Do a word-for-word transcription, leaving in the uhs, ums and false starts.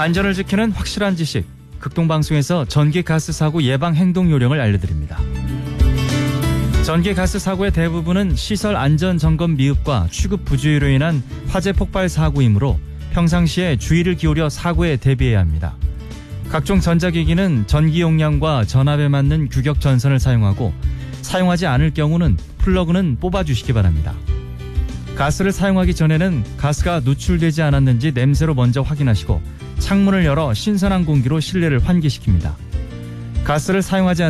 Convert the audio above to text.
안전을 지키는 확실한 지식, 극동방송에서 전기가스 사고 예방 행동 요령을 알려드립니다. 전기가스 사고의 대부분은 시설 안전 점검 미흡과 취급 부주의로 인한 화재 폭발 사고이므로 평상시에 주의를 기울여 사고에 대비해야 합니다. 각종 전자기기는 전기 용량과 전압에 맞는 규격 전선을 사용하고 사용하지 않을 경우는 플러그는 뽑아주시기 바랍니다. 가스를 사용하기 전에는 가스가 누출되지 않았는지 냄새로 먼저 확인하시고 창문을 열어 신선한 공기로 실내를 환기시킵니다. 가스를 사용하지 않은